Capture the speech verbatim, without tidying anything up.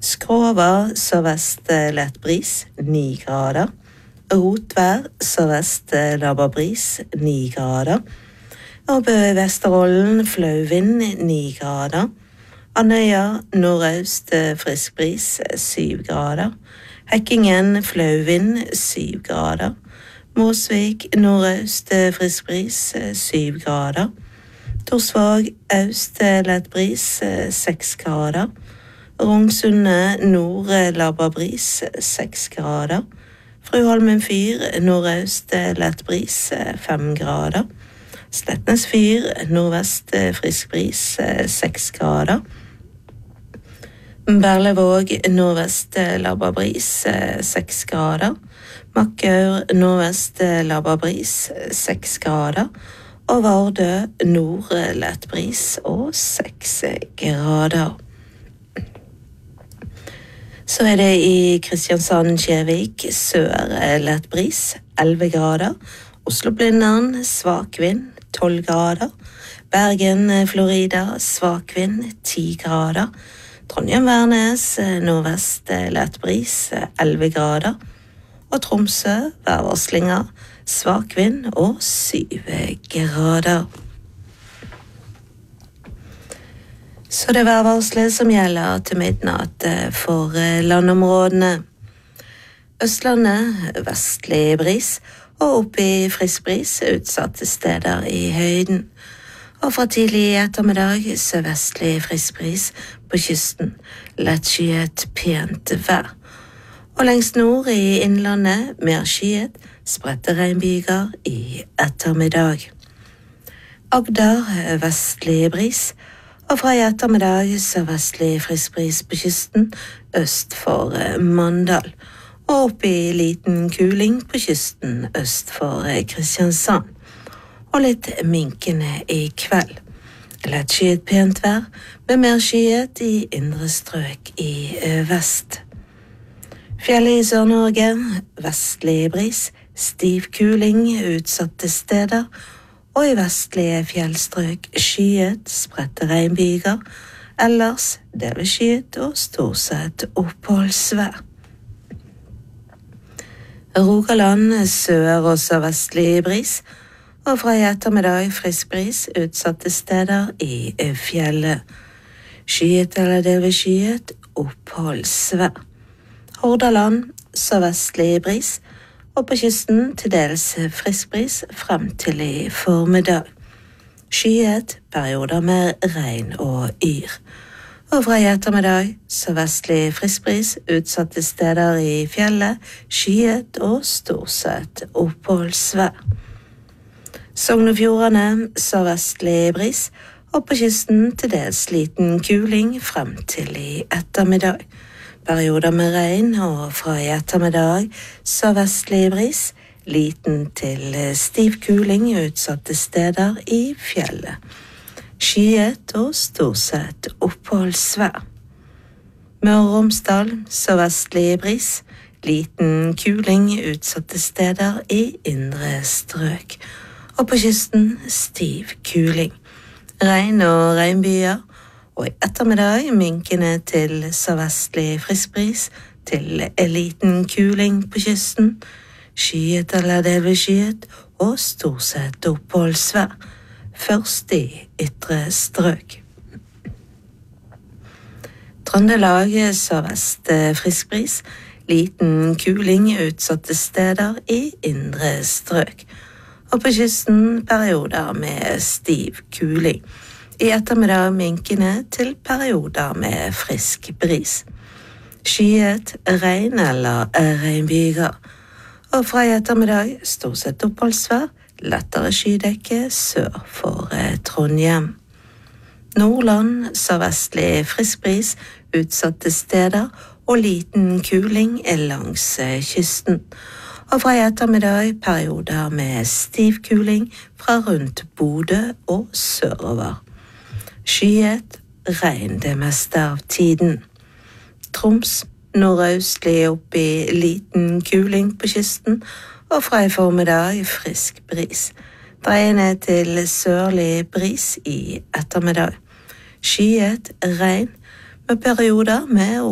Skrova sørvest lett bris, ni grader. Rotvær sørvest laber bris, ni grader. Og Bø i Vesterollen flau vind, ni grader. Andøya nordøst frisk bris, syv grader. Hekkingen flau vind, syv grader. Måsvik nordøst frisk bris, syv grader. Torsvåg øst lett bris, seks grader. Rongsundet nord laber bris, seks grader. Fruholmen fyr nordøst lett bris, fem grader. Sletnes fyr nordvest frisk bris, seks grader. Berlevåg nordvest laber bris, seks grader. Makkaur nordvest laber bris, seks grader. Og Vardø nord lett bris og seks grader. Så er det i Kristiansand-Kjevik sør lett bris, elleve grader. Oslo-Blindern svak vind, tolv grader. Bergen, Florida, svak vind, ti grader. Trondheim-Værnes, nordvest lett bris, elleve grader. Og Tromsø, værvarslinger, svak vind og syv grader. Så det værvarslet som gjelder til midnatt for landområdene. Østlandet, vestlig bris, og opp i frisk bris, utsatte steder i høyden. Og fra tidlig i ettermiddag, sørvestlig frisk bris på kysten, lett skyet pent vær. Og lengst nord i innlandet, mer skyet, spredte regnbyger i ettermiddag. Agder, vestlig bris, og fra i ettermiddag sørvestlig frisk bris på kysten, øst for Mandal. Og opp i liten kuling på kysten øst for Kristiansand. Og litt minkende i kveld. Lett skyet pent vær, med mer skyet i indre strøk i vest. Fjellet i Sør-Norge, vestlig bris, stiv kuling utsatte steder, og i vestlige fjellstrøk skyet, spredte regnbyger, ellers delvis skyet og stort sett oppholdsvær. Rogaland sør- og sørvestlig bris, og fra i ettermiddag frisk bris utsatte steder i fjellet. Skyet eller delvis skyet, oppholdsvær. Hordaland sørvestlig bris, og på kysten til dels frisk bris frem til i formiddag. Skyet, perioder med regn og yr. Og fra i ettermiddag, sørvestlig frisk bris, utsatte steder i fjellet, skyet og stort sett oppholdsvær. Sogn og Fjordane, sørvestlig bris, og på kysten til dels liten kuling frem til i ettermiddag. Perioder med regn, og fra i ettermiddag sørvestlig bris, liten til stiv kuling utsatte steder i fjellet. Skyet og stort sett oppholdsvær. Møre og Romsdal, sørvestlig bris, liten kuling utsatte steder i indre strøk. Og på kysten stiv kuling. Regn og regnbyger, og i ettermiddag minkende til sørvestlig frisk bris, til liten kuling på kysten, skyet eller delvis skyet, og stort sett oppholdsvær, først i ytre strøk. Trøndelag sørvest frisk bris, liten kuling utsatte steder i indre strøk, og på kysten perioder med stiv kuling. I ettermiddag minkende til perioder med frisk bris. Skyet, regn eller regnbyger. Og fra i ettermiddag stort sett oppholdsvær, lettere skydekke sør for Trondheim. Nordland, sørvestlig frisk bris, utsatte steder og liten kuling langs kysten. Og fra i ettermiddag perioder med stiv kuling fra rundt Bodø og sørover. Skyet, regn det meste av tiden. Troms, nordøstlig opp i liten kuling på kysten, og fra i formiddag frisk bris. Dreiende til sørlig bris i ettermiddag. Skyet, regn, med perioder med